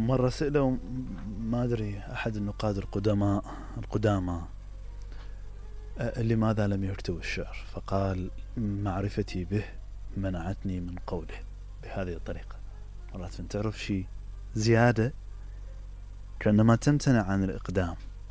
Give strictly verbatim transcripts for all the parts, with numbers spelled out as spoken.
مرة سألوا ما أدري أحد النقاد القدماء القدامى لماذا لم يكتب الشعر، فقال معرفتي به منعتني من قوله بهذه الطريقة. مرات تعرف شيء زيادة كأنما تمتنع عن الإقدام.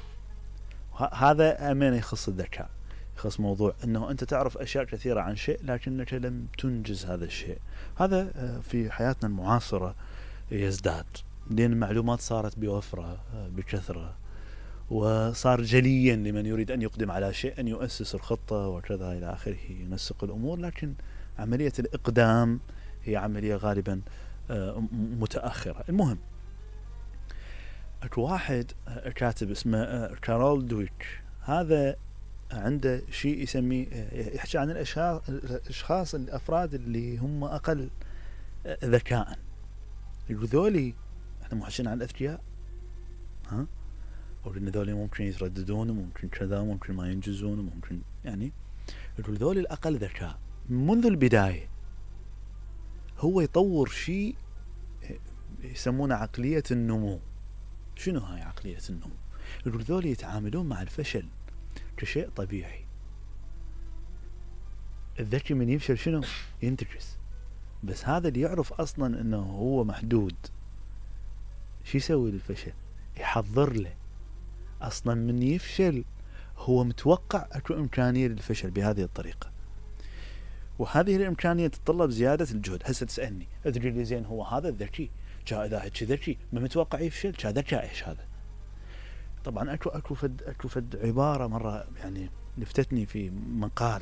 هذا أمين يخص الذكاء، يخص موضوع أنه أنت تعرف أشياء كثيرة عن شيء لكنك لم تنجز هذا الشيء. هذا في حياتنا المعاصرة يزداد، لأن المعلومات صارت بوفرة بكثرة، وصار جليا لمن يريد أن يقدم على شيء أن يؤسس الخطة وكذا إلى آخره، ينسق الأمور. لكن عملية الإقدام هي عملية غالبا متأخرة. المهم، اكو واحد كاتب اسمه كارول دويك، هذا عنده شيء يسميه يحكي عن الأشخاص الأفراد اللي هم أقل ذكاء. يقول ذولي احنا محشين عن الأذكياء، ها، ولأن ذولي ممكن يترددون وممكن كذا وممكن ما ينجزون وممكن يعني. يقول ذولي الأقل ذكاء منذ البداية هو يطور شيء يسمونه عقلية النمو. شنو هاي عقلية النمو؟ يقول ذولي يتعاملون مع الفشل كشيء طبيعي. الذكي من يفشل شنو؟ ينتكس. بس هذا اللي يعرف أصلا أنه هو محدود، شو يسوي للفشل؟ يحضر له. أصلا من يفشل هو متوقع أكو إمكانية للفشل بهذه الطريقة، وهذه الإمكانية تتطلب زيادة الجهد. هسه تسألني أدري لي زين هو هذا الذكي جاء إذا هيك ذكي ما متوقع يفشل جاء ذكاء إيش هذا؟ طبعا أكو أكو فد أكو فد عبارة مرة يعني لفتتني في مقال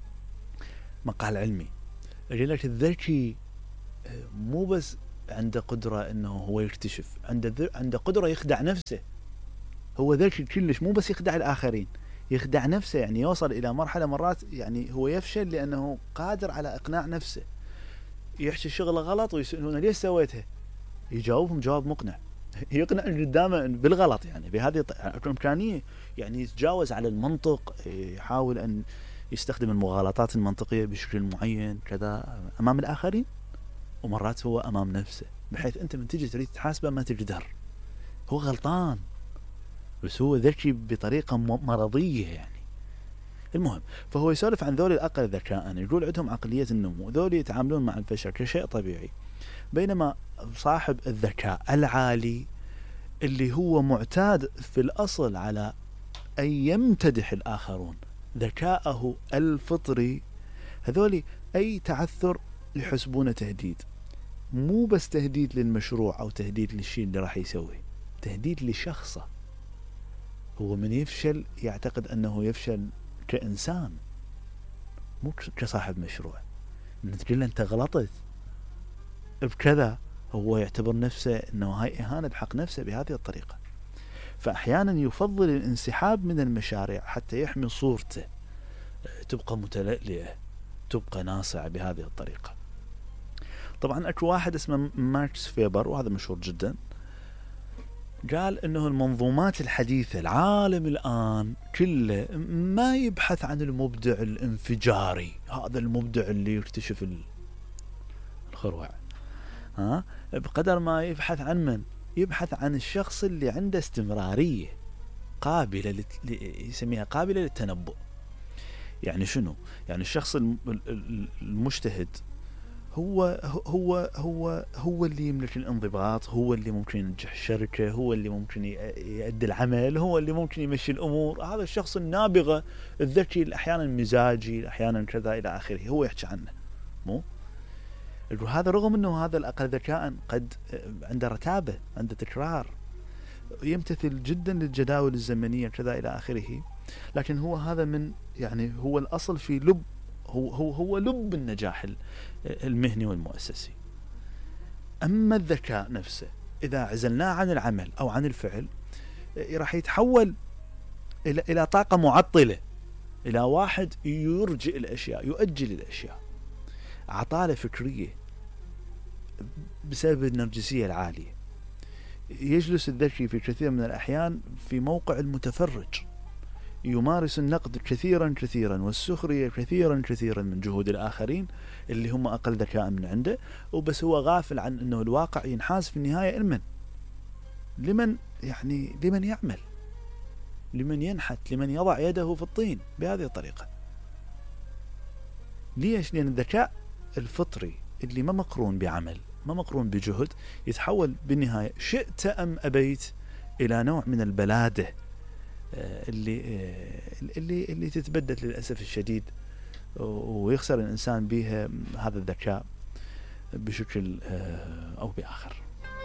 مقال علمي، يقول لك الذكي مو بس عنده قدرة إنه هو يكتشف، عنده عنده قدرة يخدع نفسه. هو ذكي كلش، مو بس يخدع الآخرين، يخدع نفسه. يعني يوصل إلى مرحلة مرات يعني هو يفشل لأنه قادر على إقناع نفسه. يحكي شغله غلط ويسألونه ليش سويتها، يجاوبهم جواب مقنع، يقنع قدامه بالغلط. يعني بهذه الإمكانية يعني يتجاوز على المنطق، يحاول أن يستخدم المغالطات المنطقية بشكل معين كذا أمام الآخرين، ومرات هو أمام نفسه، بحيث أنت من تجي تريد تحاسبه ما تقدر، هو غلطان بس هو ذكي بطريقة مرضية يعني. المهم، فهو يسولف عن ذولي الأقل ذكاء، يقول عندهم عقلية النمو، ذولي يتعاملون مع الفشل كشيء طبيعي، بينما صاحب الذكاء العالي اللي هو معتاد في الأصل على أن يمتدح الآخرون، ذكاءه الفطري، هذولي أي تعثر يحسبونه تهديد. مو بس تهديد للمشروع أو تهديد للشيء اللي راح يسويه، تهديد لشخصه. هو من يفشل يعتقد أنه يفشل كإنسان مو كصاحب مشروع. من تقول له أنت غلطت بكذا، هو يعتبر نفسه أنه هاي إهانة بحق نفسه بهذه الطريقة. فأحيانا يفضل الانسحاب من المشاريع حتى يحمي صورته تبقى متلألئة، تبقى ناصعة بهذه الطريقة. طبعا أكو واحد اسمه ماكس فيبر، وهذا مشهور جدا، قال انه المنظومات الحديثة، العالم الآن كله ما يبحث عن المبدع الانفجاري، هذا المبدع اللي يكتشف الخروع، ها، بقدر ما يبحث عن من؟ يبحث عن الشخص اللي عنده استمرارية قابلة لت... يسميها قابلة للتنبؤ. يعني شنو؟ يعني الشخص المجتهد هو هو هو هو اللي يملك الانضباط، هو اللي ممكن ينجح الشركة، هو اللي ممكن يؤدي العمل، هو اللي ممكن يمشي الأمور. هذا الشخص النابغة الذكي، أحيانا مزاجي، أحيانا كذا إلى آخره، هو يحكي عنه. مو يقول هذا رغم أنه هذا الأقل ذكاء قد عنده رتابة، عنده تكرار، يمتثل جدا للجداول الزمنية كذا إلى آخره، لكن هو هذا من يعني هو الأصل في لب هو هو هو لب النجاح المهني والمؤسسي. أما الذكاء نفسه إذا عزلناه عن العمل أو عن الفعل راح يتحول إلى إلى طاقة معطلة، إلى واحد يرجئ الأشياء، يؤجل الأشياء، عطالة فكرية بسبب النرجسية العالية. يجلس الذكي في كثير من الأحيان في موقع المتفرج، يمارس النقد كثيرا كثيرا والسخرية كثيرا كثيرا من جهود الآخرين اللي هم أقل ذكاء من عنده، وبس هو غافل عن أنه الواقع ينحاز في النهاية إلمن لمن يعني لمن يعمل، لمن ينحت، لمن يضع يده في الطين بهذه الطريقة. ليش؟ لأن الذكاء الفطري اللي ما مقرون بعمل، ما مقرون بجهد، يتحول بالنهاية شئت أم أبيت إلى نوع من البلادة اللي اللي اللي تتبدد للأسف الشديد، ويخسر الإنسان بها هذا الذكاء بشكل أو بآخر.